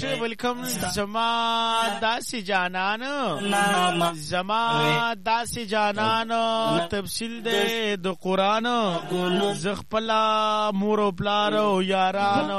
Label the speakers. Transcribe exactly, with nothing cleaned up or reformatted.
Speaker 1: ویلکم زما داسې جانانو زما داسې جانانو تفصیل دی د قرآن ز خپله مور او پلار او یارانو